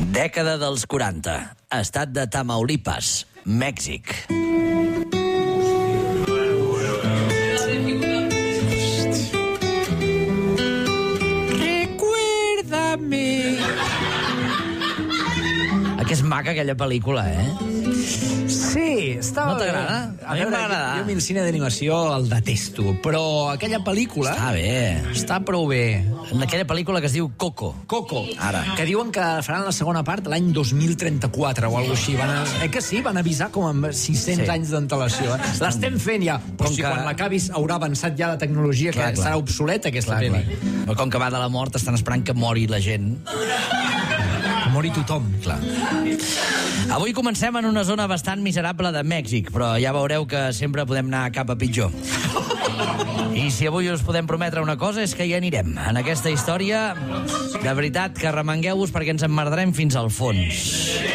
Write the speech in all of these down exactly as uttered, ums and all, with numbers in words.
Dècada dels quaranta. Estat de Tamaulipas, Mèxic. Recuérdame. Que és maca aquella pel·lícula, eh? Sí, estava... No t'agrada? A mi m'agrada. Jo, jo el cine d'animació el detesto, però aquella pel·lícula... Està bé. Està prou bé. En aquella pel·lícula que es diu Coco. Coco. Ara. Que diuen que faran la segona part l'any dos mil trenta-quatre o alguna així. Van a... Eh que sí? Van avisar com amb sis-cents sí. anys d'antelació. Eh? L'estem fent ja. Però si que... quan l'acabis haurà avançat ja la tecnologia, clar, que clar. serà obsoleta aquesta pel·li. Però com que va de la mort, estan esperant que mori la gent. Que mori tothom. Clar. Avui comencem en una zona bastant miserable de Mèxic, però ja veureu que sempre podem anar cap a pitjor. I si avui us podem prometre una cosa és que hi anirem. En aquesta història, de veritat que remengueu-vos perquè ens emmerdarem fins al fons.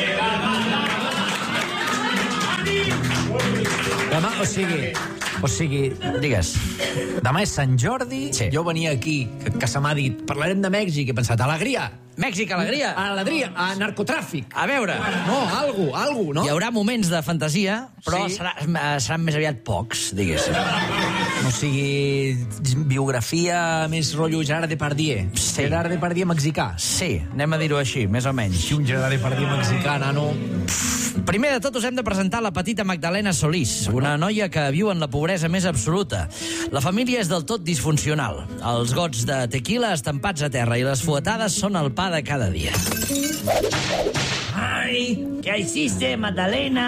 Demà, o sigui... O sigui... Digues. Demà és Sant Jordi, sí. Jo venia aquí, que, que se m'ha dit, parlarem de Mèxic, i he pensat, alegria! Mèxic, alegria! Alegria, a narcotràfic! A veure... No, algo, algo, no? Hi haurà moments de fantasia, però sí. serà, seran més aviat pocs, diguéssim. O sigui, biografia més rotllo Gerard Depardieu. Sí. Gerard Depardieu mexicà. Sí, anem a dir-ho així, més o menys. Si un Gerard Depardieu mexicà, nano... Primer de tot us hem de presentar la petita Magdalena Solís, una noia que viu en la pobresa més absoluta. La família és del tot disfuncional. Els gots de tequila estampats a terra i les fuetades són el pa de cada dia. Ai, què hiciste, Magdalena?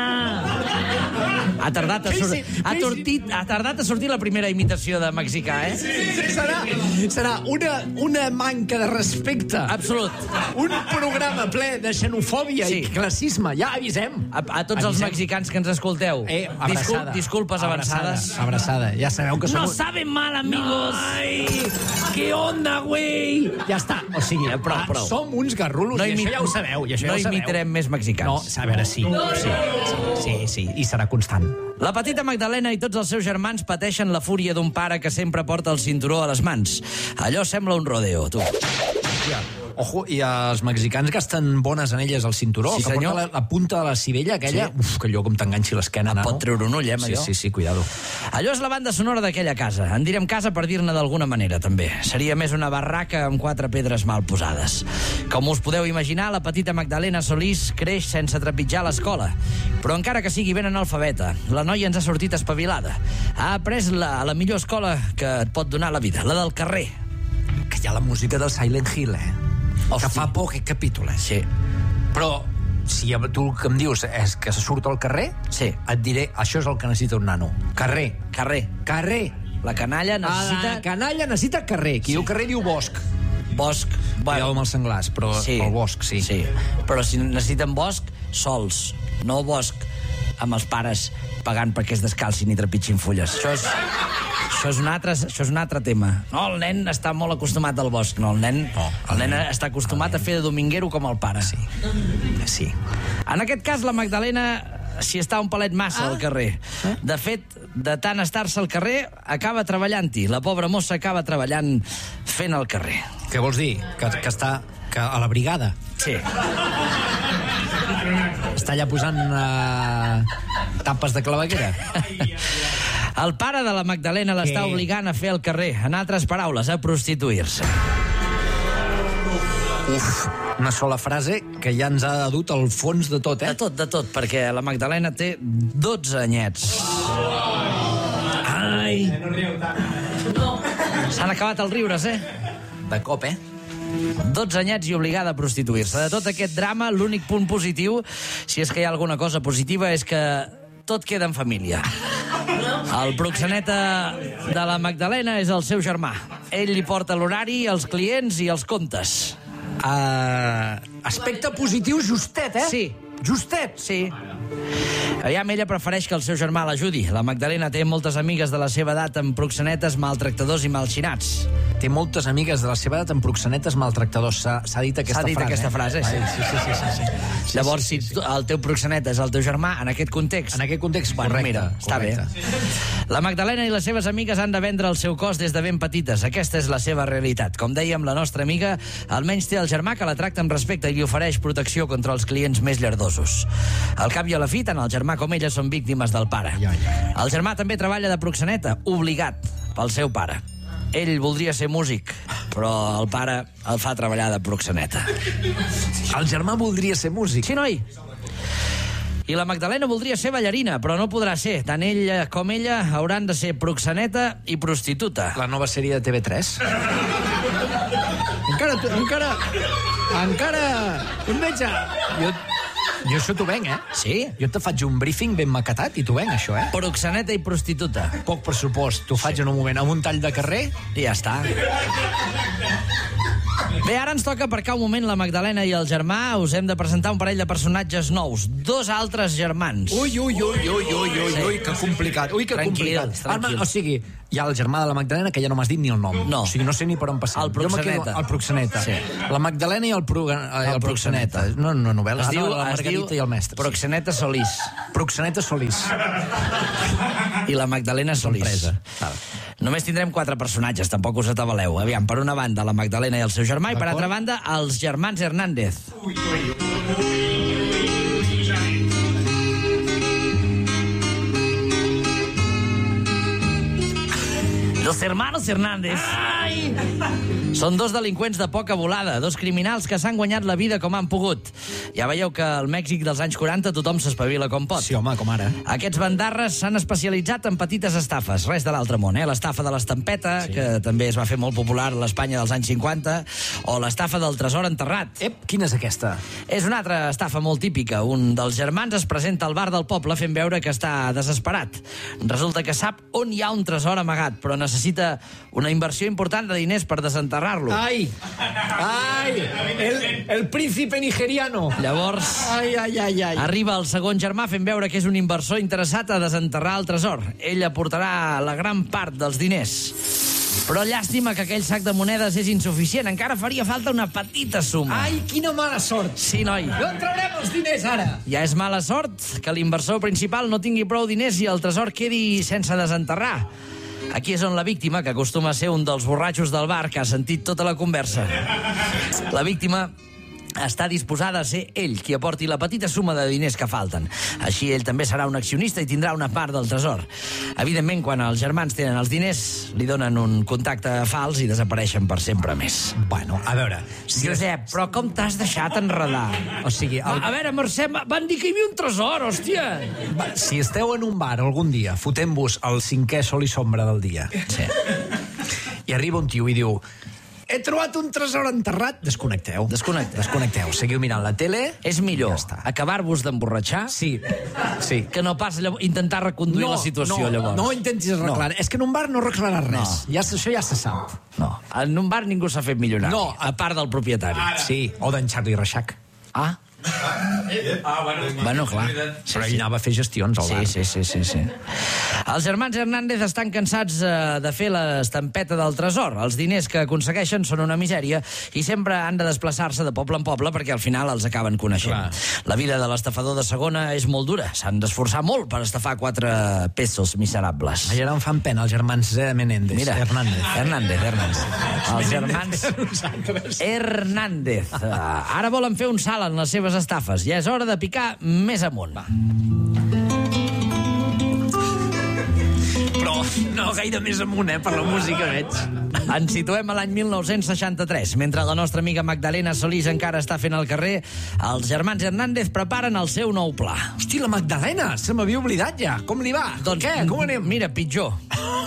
Ha tardat a, sur... ha, tortit... ha tardat a sortir la primera imitació de mexicà, eh? Sí, sí, serà, serà una, una manca de respecte. Absolut. Un programa ple de xenofòbia sí. i classisme. Ja avisem. A, a tots avisem. Els mexicans que ens escolteu. Eh, Discul disculpes avançades. Abraçada. Ja sabeu que som... No saben mal, amigos. Ai, què onda, güey? Ja està. O sigui, eh, prou, prou. som uns garrulos no i això ja ho sabeu. I això no ja ho sabeu. imitarem més mexicans. No, a veure, sí. Sí, sí, sí, i serà constant. La petita Magdalena i tots els seus germans pateixen la fúria d'un pare que sempre porta el cinturó a les mans. Allò sembla un rodeo, tu. Ja. Ojo, i els mexicans gasten bones anelles al cinturó, sí, que senyor. porta la, la punta de la sivella aquella, sí. uf, que allò com t'enganxi l'esquena, no? Pot treure un ull, eh, sí, sí, sí, cuidado. Allò és la banda sonora d'aquella casa. En direm casa per dir-ne d'alguna manera, també. Seria més una barraca amb quatre pedres mal posades. Com us podeu imaginar, la petita Magdalena Solís creix sense trepitjar l'escola. Però encara que sigui ben analfabeta, la noia ens ha sortit espavilada. Ha après la, la millor escola que et pot donar la vida, la del carrer. Que hi ha la música del Silent Hill, eh? Hosti. Que fa por aquest capítol, eh? Sí. Però si tu el que em dius és que se surt al carrer, sí. et diré, això és el que necessita un nano. Carrer. Carrer. Carrer. La canalla necessita... La canalla necessita carrer. Qui sí. diu carrer diu bosc. Bosc. Bueno. Cuidado amb els senglars, però sí. el bosc, sí. sí. Però si necessiten bosc, sols. No bosc amb els pares pagant perquè es descalcin i trepitgin fulles. Això és... Això és, un altre, això és un altre tema. No, el nen està molt acostumat al bosc. No, el nen, no, el nen està acostumat a fer de dominguero com el pare. Sí. sí. En aquest cas, la Magdalena s'hi està un palet massa ah. al carrer. Eh? De fet, de tant estar-se al carrer, acaba treballant-hi. La pobra mossa acaba treballant fent el carrer. Què vols dir? Que, que està que a la brigada? Sí. Està allà posant uh, tapes de claveguera? El pare de la Magdalena l'està obligant a fer el carrer. En altres paraules, a prostituir-se. Uf, una sola frase que ja ens ha dut al fons de tot, eh? De tot, de tot, perquè la Magdalena té dotze anyets. Ai! S'han acabat els riures, eh? De cop, eh? dotze anyets i obligada a prostituir-se. De tot aquest drama, l'únic punt positiu, si és que hi ha alguna cosa positiva, és que tot queda en família. El proxeneta de la Magdalena és el seu germà. Ell li porta l'horari, els clients i els comptes. Uh, aspecte positiu justet, eh? Sí. Justet? Sí. Aviam, ella prefereix que el seu germà l'ajudi. La Magdalena té moltes amigues de la seva edat amb proxenetes maltractadors i malxinats. té moltes amigues de la seva edat amb proxenetes maltractadors. S'ha dit aquesta frase. S'ha dit frase, aquesta eh? frase, sí. Sí, sí, sí, sí, sí. sí Llavors, sí, sí, sí. si el teu proxenet és el teu germà, en aquest context... En aquest context, bueno, correcte. Mira, està correcte. bé. La Magdalena i les seves amigues han de vendre el seu cos des de ben petites. Aquesta és la seva realitat. Com dèiem, la nostra amiga almenys té el germà que la tracta amb respecte i li ofereix protecció contra els clients més llardosos. Al cap i a la fi, tant el germà com ella són víctimes del pare. Ja, ja. El germà també treballa de proxeneta, obligat pel seu pare. Ell voldria ser músic, però el pare el fa treballar de proxeneta. El germà voldria ser músic. Sí, noi? I la Magdalena voldria ser ballarina, però no podrà ser. Tant ella com ella hauran de ser proxeneta i prostituta. La nova sèrie de T V tres. encara, encara, encara... Un metge. Jo, jo això t'ho venc, eh? Sí? Jo te faig un briefing ben maquetat i t'ho venc, això, eh? Proxeneta i prostituta. Poc pressupost, t'ho faig en un moment. Amb un tall de carrer... I ja està. Bé, ara ens toca aparcar un moment la Magdalena i el germà. Us hem de presentar un parell de personatges nous. Dos altres germans. Ui, ui, ui, ui, ui, ui, Sí. ui, que complicat. Ui, que Tranquils, complicat. tranquils. O sigui, hi ha el germà de la Magdalena, que ja no m'has dit ni el nom. No. O sigui, no sé ni per on passar. El proxeneta. El proxeneta. Sí. La Magdalena i el, pro, el, el proxeneta. proxeneta. No, no, novel·la. Es Ah, diu, no, la es Margarita diu i el mestre. Proxeneta Solís. Proxeneta Solís. I la Magdalena Solís. Sorpresa. Val. Només tindrem quatre personatges, tampoc us atabaleu. Aviam, per una banda, la Magdalena i el seu germà, i per altra banda, els germans Hernández. Ui, ui, ui. Los hermanos Hernández. Ai! Són dos delinqüents de poca volada, dos criminals que s'han guanyat la vida com han pogut. Ja veieu que al Mèxic dels anys quaranta tothom s'espavila com pot. Sí, home, com ara. Aquests bandarres s'han especialitzat en petites estafes, res de l'altre món, eh? L'estafa de l'estampeta, sí, que també es va fer molt popular a l'Espanya dels anys cinquanta, o l'estafa del tresor enterrat. Ep, quina és aquesta? És una altra estafa molt típica. Un dels germans es presenta al bar del poble fent veure que està desesperat. Resulta que sap on hi ha un tresor amagat, però necessita una inversió important de diners per desenterrar-lo. Ai! Ai! El, el príncipe nigeriano. Llavors, Ai, ai, ai, ai. arriba el segon germà fent veure que és un inversor interessat a desenterrar el tresor. Ell aportarà la gran part dels diners. Però llàstima que aquell sac de monedes és insuficient. Encara faria falta una petita suma. Ai, quina mala sort. Sí, noi. D'on traurem els diners, ara? Ja és mala sort que l'inversor principal no tingui prou diners i el tresor quedi sense desenterrar. Aquí és on la víctima, que acostuma a ser un dels borratxos del bar, que ha sentit tota la conversa. La víctima està disposada a ser ell qui aporti la petita suma de diners que falten. Així ell també serà un accionista i tindrà una part del tresor. Evidentment, quan els germans tenen els diners, li donen un contacte fals i desapareixen per sempre més. Bueno, a veure... Si Josep, però com t'has deixat enredar? O sigui... El... A veure, Mercè, van dir que hi havia un tresor, hòstia! Va, si esteu en un bar algun dia, fotent-vos el cinquè sol i sombra del dia, Sí. i arriba un tio i diu: he trobat un tresor enterrat, desconnecteu. Desconnecta. Desconnecteu. Seguiu mirant la tele. És millor Ja està. acabar-vos d'emborratxar Sí, sí. que no pas llavors, intentar reconduir la situació, no, llavors. no intentis arreglar. No. És que en un bar no arreglaràs res. No. Ja, això ja se sap. No, en un bar ningú s'ha fet milionari, No. a part del propietari. Sí, o d'en Charlie Reixac. Ah, Ah, bueno, bueno, clar. Sí, Però ell anava a fer gestions al bar. Sí, sí, sí, sí, sí. Els germans Hernández estan cansats eh, de fer l'estampeta del tresor. Els diners que aconsegueixen són una misèria i sempre han de desplaçar-se de poble en poble perquè al final els acaben coneixent. Clar. La vida de l'estafador de segona és molt dura. S'han d'esforçar molt per estafar quatre pesos miserables. Ai, ara em fan pena els germans eh, Menéndez. Mira, Hernández. Hernández, Hernández. Els germans Hernández. Uh, ara volen fer un salt en les seves estafes. Ja és hora de picar més amunt. Va. Però no gaire més amunt, eh, per la música, veig. Ens situem a l'any mil nou-cents seixanta-tres. Mentre la nostra amiga Magdalena Solís encara està fent el carrer, els germans Hernández preparen el seu nou pla. Hosti, la Magdalena, se m'havia oblidat ja. Com li va? Doncs Què? Com anem? Mira, pitjor.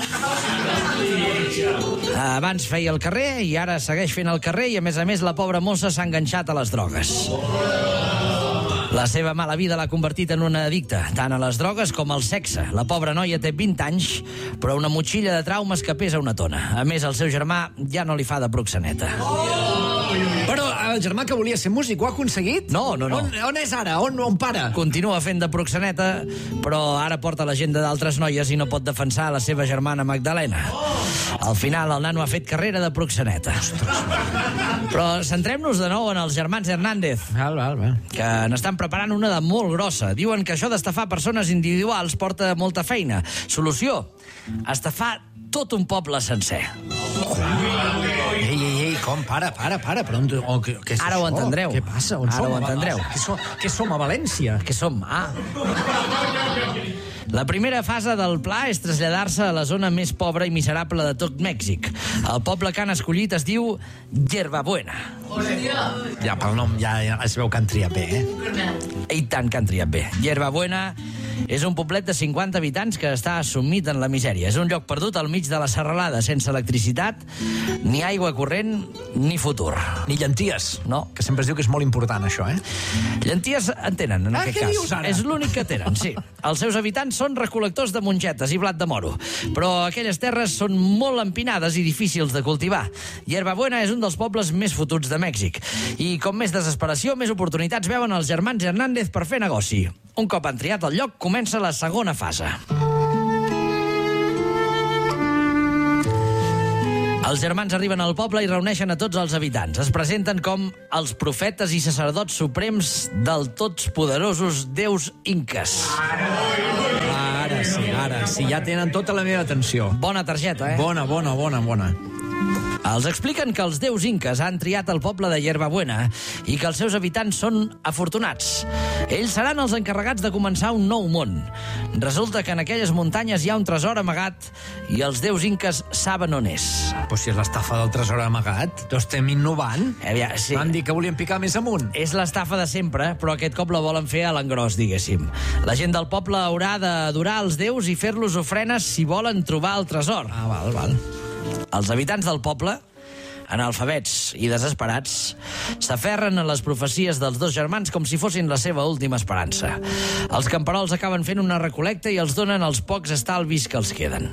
Abans feia el carrer i ara segueix fent el carrer i, a més a més, la pobra mossa s'ha enganxat a les drogues. La seva mala vida l'ha convertit en una addicta, tant a les drogues com al sexe. La pobra noia té vint anys, però una motxilla de traumes que pesa una tona. A més, el seu germà ja no li fa de proxeneta. Però el germà que volia ser músic ho ha aconseguit? No, no, no. On, on és ara? On, on para? Continua fent de proxeneta, però ara porta l'agenda d'altres noies i no pot defensar la seva germana Magdalena. Al final, el nano ha fet carrera de proxeneta. Però centrem-nos de nou en els germans Hernández, Val, val, val. que n'estan preparant una de molt grossa. Diuen que això d'estafar persones individuals porta molta feina. Solució: estafar tot un poble sencer. Ei, ei, ei, com? Para, para, para. Però on, on, què, què és Ara ho això? entendreu. Què passa? On Ara som? ho entendreu. Què som, què som a València? Què som? Ah. La primera fase del pla és traslladar-se a la zona més pobra i miserable de tot Mèxic. El poble que han escollit es diu Yerbabuena. Ja, pel nom ja, ja es veu que han triat bé, eh? I tant que han triat bé. Yerbabuena és un poblet de cinquanta habitants que està sumit en la misèria. És un lloc perdut al mig de la serralada, sense electricitat, ni aigua corrent, ni futur. Ni llenties. No. Que sempre es diu que és molt important, això, eh? Llenties en tenen, en Ah, aquest què cas. dius ara? És l'únic que tenen, sí. Els seus habitants són recol·lectors de mongetes i blat de moro, però aquelles terres són molt empinades i difícils de cultivar. Yerbabuena és un dels pobles més fotuts de Mèxic. I com més desesperació, més oportunitats veuen els germans Hernández per fer negoci. Un cop han triat el lloc, comença la segona fase. Els germans arriben al poble i reuneixen a tots els habitants. Es presenten com els profetes i sacerdots suprems del tots poderosos déus inques. Ara sí, ara sí. Ja tenen tota la meva atenció. Bona targeta, eh? Bona, bona, bona, bona. Els expliquen que els déus inques han triat el poble de Yerbabuena i que els seus habitants són afortunats. Ells seran els encarregats de començar un nou món. Resulta que en aquelles muntanyes hi ha un tresor amagat i els déus inques saben on és. Però si és l'estafa del tresor amagat, doncs estem innovant. Eh, ja, sí. Van dir que volien picar més amunt. És l'estafa de sempre, però aquest cop la volen fer a l'engròs, diguéssim. La gent del poble haurà d'adorar els déus i fer-los ofrenes si volen trobar el tresor. Ah, val, val. Els habitants del poble, analfabets i desesperats, s'aferren a les profecies dels dos germans com si fossin la seva última esperança. Els camperols acaben fent una recol·lecta i els donen els pocs estalvis que els queden.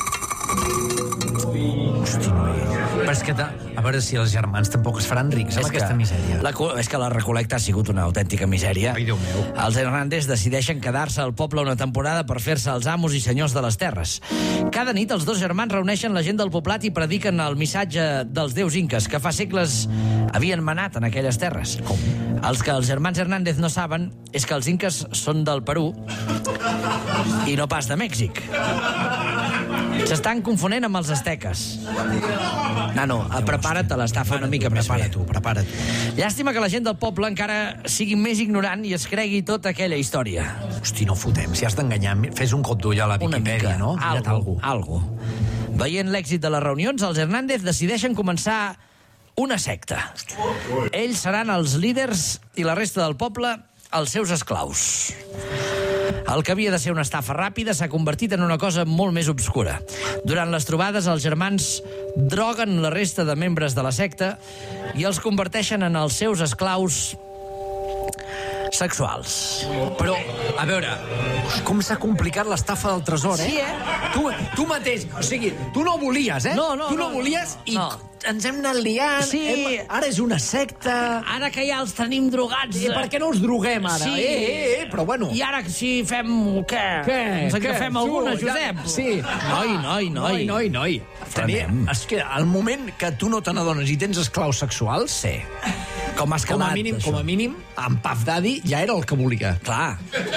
Hosti, noi. Però és que, ta... a veure si els germans tampoc es faran rics amb aquesta misèria. La, és que la recol·lecta ha sigut una autèntica misèria. Ai, Déu meu. Els Hernández decideixen quedar-se al poble una temporada per fer-se els amos i senyors de les terres. Cada nit els dos germans reuneixen la gent del poblat i prediquen el missatge dels déus inques que fa segles havien manat en aquelles terres. Com? Els que els germans Hernández no saben és que els inques són del Perú i no pas de Mèxic. S'estan confonent amb els asteques. Nano, prepara't a l'estafa una mica més bé. Prepara tu, prepara tu. Llàstima que la gent del poble encara sigui més ignorant i es cregui tota aquella història. Hosti, no fotem. Si has d'enganyar, fes un cop d'ull a la Una Viquipèdia, mica. no? Mira't Algo, algú. algo. Veient l'èxit de les reunions, els Hernández decideixen començar una secta. Ells seran els líders i la resta del poble els seus esclaus. El que havia de ser una estafa ràpida s'ha convertit en una cosa molt més obscura. Durant les trobades, els germans droguen la resta de membres de la secta i els converteixen en els seus esclaus sexuals. Però, a veure, com s'ha complicat l'estafa del tresor, eh? Sí, eh? Tu, tu mateix, o sigui, tu no volies, eh? No, no, tu no, no. volies i No. ens hem anat liant. Sí. Hem... Ara és una secta. Ara que ja els tenim drogats... I per què no els droguem, ara? Sí. Eh, eh, eh, però bueno. I ara si fem... Què? Què? Ens agafem Què? alguna, Tu, ja- Josep? Sí. Noi, noi, noi. Noi, noi, noi. Tenir, Frenem. és que al moment que tu no te n'adones i tens esclaus sexuals, Sí. Com has com a quedat, mínim, això? com a mínim, en Puff Daddy ja era el que volia. Clar.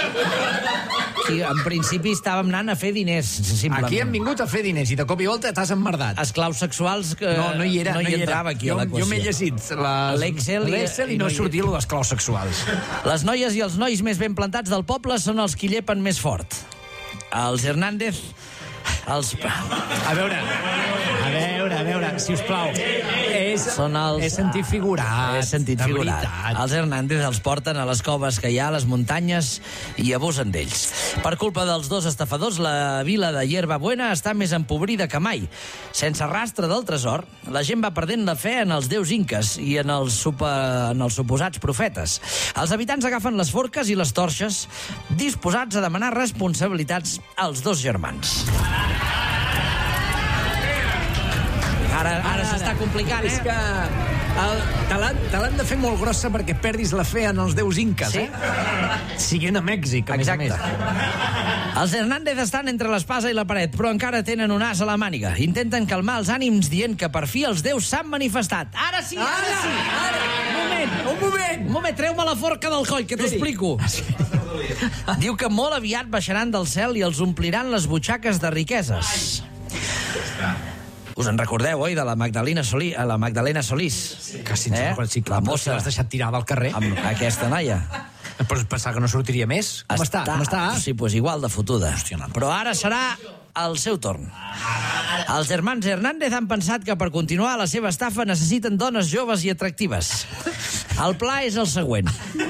Sí, en principi estàvem anant a fer diners, simplement. Aquí hem vingut a fer diners i de cop i volta t'has emmerdat. Esclaus sexuals que No, no hi era. no hi era. entrava aquí jo, a l'equació. Jo m'he llegit les- L'Excel i- l'Excel i, i no no hi- sortia lo d'esclaus sexuals. Les noies i els nois més ben plantats del poble són els qui llepen més fort. Els Hernández... Els... A veure, a veure, a veure, sisplau. És, Són els... He sentit figurat. He sentit de figurat. veritat. Els Hernández els porten a les coves que hi ha a les muntanyes i abusen d'ells. Per culpa dels dos estafadors, la vila de Yerbabuena està més empobrida que mai. Sense rastre del tresor, la gent va perdent la fe en els déus inques i en els, super... en els suposats profetes. Els habitants agafen les forques i les torxes, disposats a demanar responsabilitats als dos germans. Ara, ara s'està complicant, És eh? que El, te l'han te l'han de fer molt grossa perquè perdis la fe en els déus inques, Sí. eh? Siguent a Mèxic, a Exacte. més a més. Els Hernández estan entre l'espasa i la paret, però encara tenen un as a la màniga. Intenten calmar els ànims dient que per fi els déus s'han manifestat. Ara sí, ara, Ara! sí, ara! Un moment, un moment! Un moment, treu-me la forca del coll, que t'ho explico. Diu que molt aviat baixaran del cel i els ompliran les butxaques de riqueses. Us en recordeu, oi, de la Magdalena Solís? La Magdalena Solís. Que si ens Eh? eh? sí, clar, La però mossa. si l'has deixat tirada al carrer. Amb aquesta noia. Però pensava que no sortiria més. Com està? Com està? Sí, doncs igual de fotuda. Hòstia, no. Però ara serà el seu torn. Els germans Hernández han pensat que per continuar la seva estafa necessiten dones joves i atractives. El pla és el següent.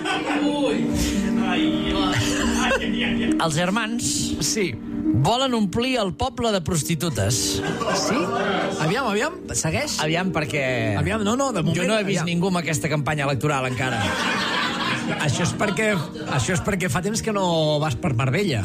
Els germans Sí. volen omplir el poble de prostitutes. Sí? Aviam, aviam, segueix. Aviam, perquè... Aviam, no, no, de moment... Jo no he vist aviam. ningú amb aquesta campanya electoral encara. Això és perquè, això és perquè fa temps que no vas per Marbella.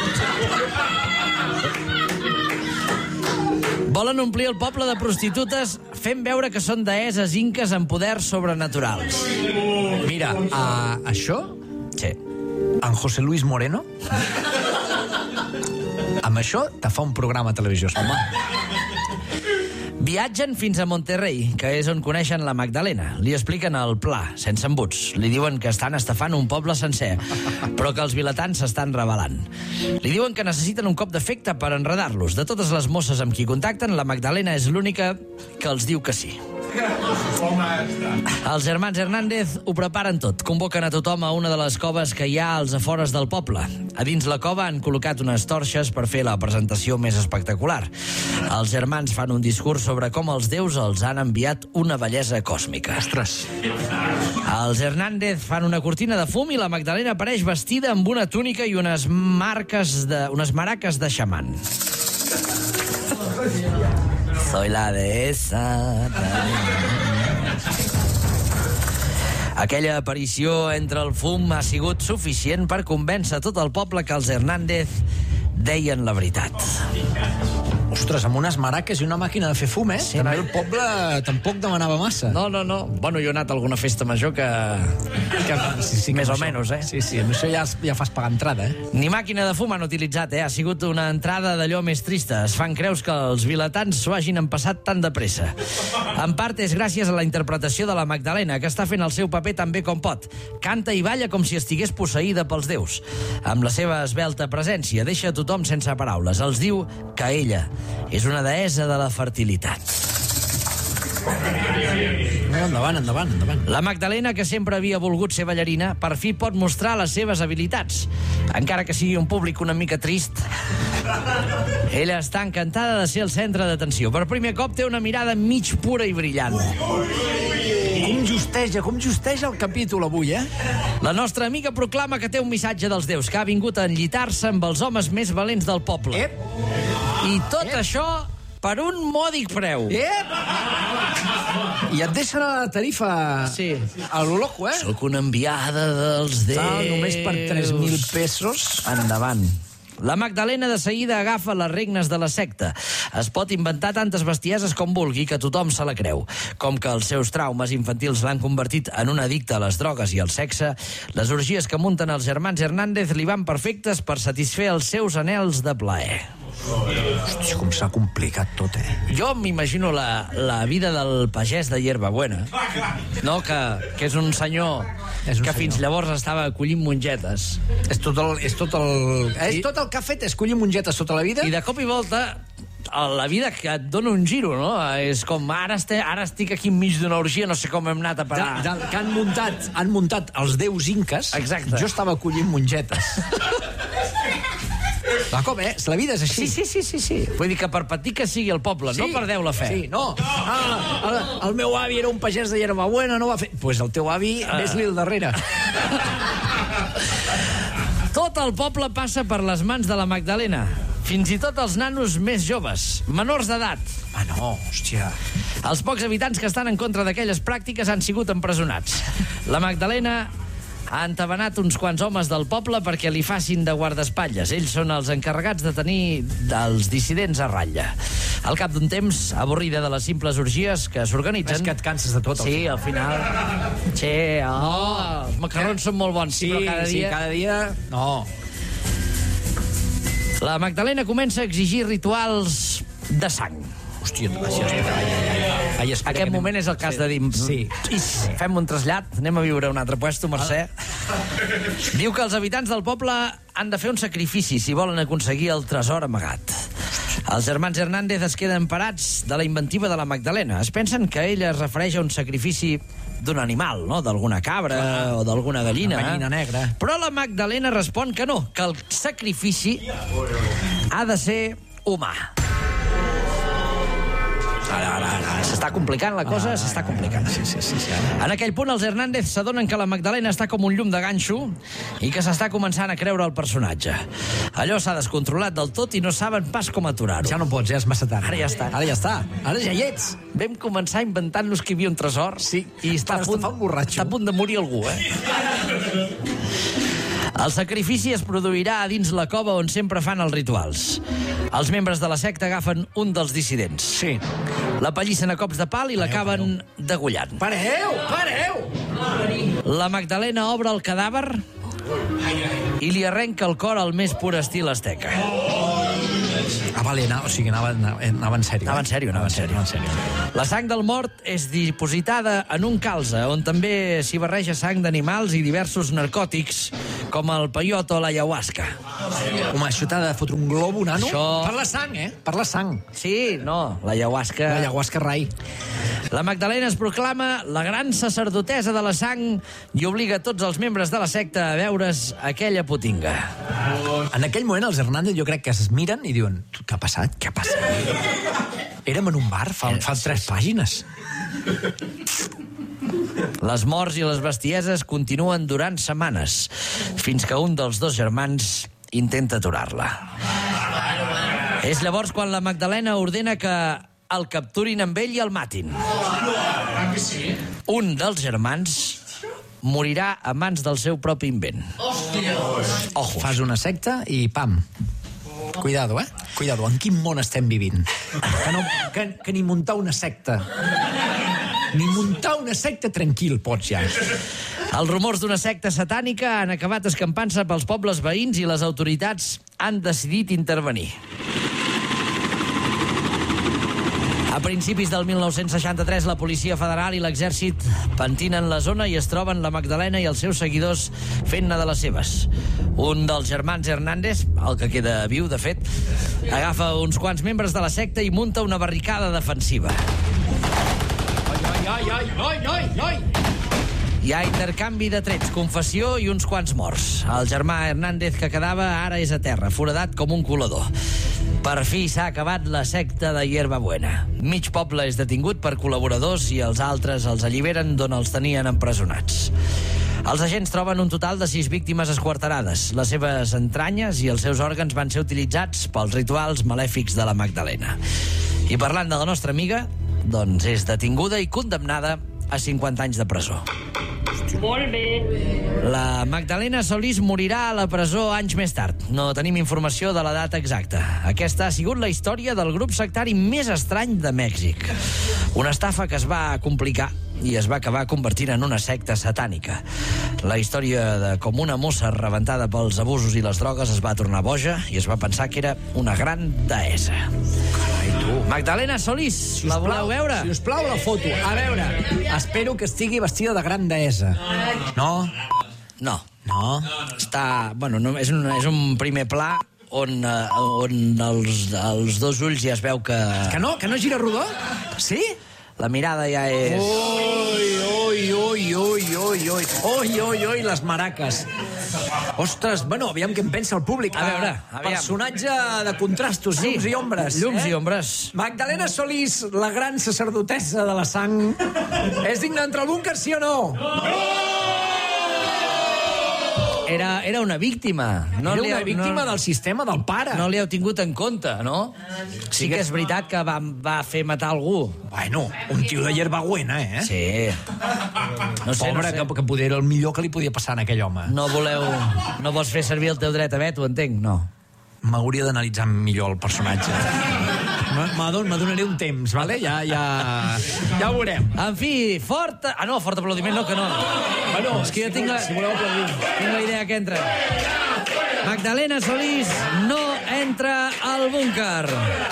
Volen omplir el poble de prostitutes fent veure que són deeses inques amb poders sobrenaturals. Mira, a, això, Sí. en José Luis Moreno, amb això te fa un programa a televisió espanyola. Viatgen fins a Monterrey, que és on coneixen la Magdalena. Li expliquen el pla, sense embuts. Li diuen que estan estafant un poble sencer, però que els vilatans s'estan rebel·lant. Li diuen que necessiten un cop d'efecte per enredar-los. De totes les mosses amb qui contacten, la Magdalena és l'única que els diu que sí. Els germans Hernández ho preparen tot. Convoquen a tothom a una de les coves que hi ha als afores del poble. A dins la cova han col·locat unes torxes per fer la presentació més espectacular. Els germans fan un discurs sobre com els déus els han enviat una bellesa còsmica. Ostres. Els Hernández fan una cortina de fum i la Magdalena apareix vestida amb una túnica i unes marques de, unes maraques de xaman. Soy la dehesa. Aquella aparició entre el fum ha sigut suficient per convèncer tot el poble que els Hernández deien la veritat. Ostres, amb unes maraques i una màquina de fer fum, eh? Sí, També no? el poble tampoc demanava massa. No, no, no. Bueno, jo he anat a alguna festa major que... Que, sí, sí, Més que o amb això- menys, eh? Sí, sí, amb això ja, ja fas pagar entrada, eh? Ni màquina de fum han utilitzat, eh? Ha sigut una entrada d'allò més trista. Es fan creus que els vilatans s'ho hagin empassat tan de pressa. En part és gràcies a la interpretació de la Magdalena, que està fent el seu paper tan bé com pot. Canta i balla com si estigués posseïda pels déus. Amb la seva esvelta presència deixa tothom sense paraules. Els diu que ella és una deessa de la fertilitat. No, endavant, endavant, endavant. La Magdalena, que sempre havia volgut ser ballarina, per fi pot mostrar les seves habilitats. Encara que sigui un públic una mica trist, ella està encantada de ser el centre d'atenció. Per primer cop té una mirada mig pura i brillant. Com justeja, com justeja el capítol avui, eh? La nostra amiga proclama que té un missatge dels déus, que ha vingut a enllitar-se amb els homes més valents del poble. Ep, I tot això per un mòdic preu. ep! I et deixa la tarifa Sí. a lo loco, eh? Sóc una enviada dels déus. Ah, només per tres mil pesos. Endavant. La Magdalena de seguida agafa les regnes de la secta. Es pot inventar tantes bestieses com vulgui, que tothom se la creu. Com que els seus traumes infantils l'han convertit en un addicte a les drogues i al sexe, les orgies que munten els germans Hernández li van perfectes per satisfer els seus anhels de plaer. Hòstia, com s'ha complicat tot, eh? Jo m'imagino la, la vida del pagès de Hierbabuena, no? que, que és un senyor És un que senyor. fins llavors estava collint mongetes. És tot el... És tot el, Sí. és tot el que ha fet, és collir mongetes sota la vida. I de cop i volta a la vida que et dona un giro, no? És com, ara, este, ara estic aquí enmig d'una orgia, no sé com hem anat a De, parar. de, que han muntat, han muntat els déus inques. Exacte. Jo estava collint mongetes. De cop, eh? La vida és així. Sí, sí, sí, sí, sí. Vull dir que per patir que sigui el poble, no perdeu la fe. Sí, no. Ah, el, el meu avi era un pagès de Hierbabuena, no va fer... Doncs pues el teu avi, ah. ves-li al darrere. Tot el poble passa per les mans de la Magdalena. Fins i tot els nanos més joves, menors d'edat. Ah, no, hòstia. Els pocs habitants que estan en contra d'aquelles pràctiques han sigut empresonats. La Magdalena ha entabanat uns quants homes del poble perquè li facin de guardaespatlles. Ells són els encarregats de tenir els dissidents a ratlla. Al cap d'un temps, avorrida de les simples orgies que s'organitzen... És que et canses de tot. Sí, al final... Che, oh, els macarrons són molt bons, Sí, però cada sí, dia... cada dia... No. La Magdalena comença a exigir rituals de sang. Hòstia, això espera. Ai, ai, ai. Ai, espera, Aquest que moment anem... és el cas de dir... Sí. Fem un trasllat, anem a viure a un altre puesto, Mercè. Diu que els habitants del poble han de fer un sacrifici si volen aconseguir el tresor amagat. Els germans Hernández es queden parats de la inventiva de la Magdalena. Es pensen que ella es refereix a un sacrifici d'un animal, no? D'alguna cabra Clar. o d'alguna gallina. Una gallina negra. Però la Magdalena respon que no, que el sacrifici ha de ser humà. Ara, ara, ara. S'està complicant la cosa, ah, s'està complicant. Sí, sí, sí, sí. En aquell punt, els Hernández s'adonen que la Magdalena està com un llum de ganxo i que s'està començant a creure el personatge. Allò s'ha descontrolat del tot i no saben pas com aturar-ho. Ja no pots, ja és massa tard. Ara ja està. Ara ja està. Ara ja hi ets. Vam començar inventant-nos que hi havia un tresor Sí, i està a, punt, fa un borratxo. està a punt de morir algú, eh? El sacrifici es produirà a dins la cova on sempre fan els rituals. Els membres de la secta agafen un dels dissidents. Sí. La pallissen a cops de pal i l'acaben degollant. Pareu, pareu! La Magdalena obre el cadàver i li arrenca el cor al més pur estil asteca. Ah, vale, anava, o sigui, anava, anava en sèrio. Anava en sèrio, anava en sèrio. Anava en sèrio. La sang del mort és dipositada en un calze, on també s'hi barreja sang d'animals i diversos narcòtics, com el peyote o l'ayahuasca. Home, això t'ha de fotre un globo, nano? Això... Per la sang, eh? Per la sang. Sí, no, l'ayahuasca... L'ayahuasca rai. La Magdalena es proclama la gran sacerdotessa de la sang i obliga tots els membres de la secta a veure's aquella potinga. En aquell moment els Hernández jo crec que es miren i diuen què ha passat? Què ha passat? Érem en un bar fa, fa tres pàgines. Les morts i les bestieses continuen durant setmanes, fins que un dels dos germans intenta aturar-la. És llavors quan la Magdalena ordena que el capturin amb ell i el matin. Un dels germans morirà a mans del seu propi invent. Ojo. Fas una secta i pam. Cuidado, eh? Cuidado, en quin món estem vivint? Que, no, que, que ni muntar una secta... Ni muntar una secta tranquil pots ja. Els rumors d'una secta satànica han acabat escampant-se pels pobles veïns i les autoritats han decidit intervenir. A principis del mil nou-cents seixanta-tres, la Policia Federal i l'Exèrcit pentinen la zona i es troben la Magdalena i els seus seguidors fent-ne de les seves. Un dels germans Hernández, el que queda viu, de fet, agafa uns quants membres de la secta i munta una barricada defensiva. Ai, ai, ai, ai, ai! Hi ha intercanvi de trets, confessió i uns quants morts. El germà Hernández que quedava ara és a terra, foradat com un colador. Per fi s'ha acabat la secta de Hierbabuena. Mig poble és detingut per col·laboradors i els altres els alliberen d'on els tenien empresonats. Els agents troben un total de sis víctimes esquarterades. Les seves entranyes i els seus òrgans van ser utilitzats pels rituals malèfics de la Magdalena. I parlant de la nostra amiga, doncs és detinguda i condemnada a cinquanta anys de presó. Molt bé. La Magdalena Solís morirà a la presó anys més tard. No tenim informació de la data exacta. Aquesta ha sigut la història del grup sectari més estrany de Mèxic. Una estafa que es va complicar i es va acabar convertint en una secta satànica. La història de com una mossa rebentada pels abusos i les drogues es va tornar boja i es va pensar que era una gran deessa. Carai, tu. Magdalena Solís, la voleu veure? Si us plau, la foto. A veure, espero que estigui vestida de gran deessa. No? No. No? Està... Bueno, no, és, un, és un primer pla on, uh, on els, els dos ulls ja es veu que... Que no? Que no gira rodó? Sí? La mirada ja és... Ui, ui, ui, ui, ui, ui. Ui, ui, ui, les maraques. Ostres, bueno, aviam què en pensa el públic. A veure, aviam. Personatge de contrastos, Sí, llums i ombres. llums eh? i ombres. Magdalena Solís, la gran sacerdotessa de la sang. És digne d'entrar al búnquer, sí o no? Era, era una víctima. No Era li una heu- víctima no, del sistema del pare. no li heu tingut en compte, no? Sí que és veritat que va, va fer matar algú. Bueno, un tio de hierbabuena, eh? Sí. No sé, Pobre, no sé. que, que poder era el millor que li podia passar a aquell home. No voleu... No vols fer servir el teu dret a veto, entenc? No. M'hauria d'analitzar millor el personatge. M'adonaré un temps, vale? Ja, ja, ja ho veurem. En fi, fort... Ah, no, fort aplaudiment no, que no. Bueno, és que jo tinc la, si voleu aplaudir. tinc la idea que entra. Magdalena Solís no entra al búnquer.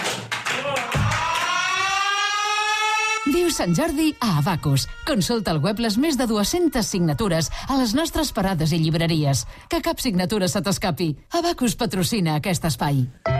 Viu Sant Jordi a Abacus. Consulta al web les més de dues-centes signatures a les nostres parades i llibreries. Que cap signatura se t'escapi. Abacus patrocina aquest espai.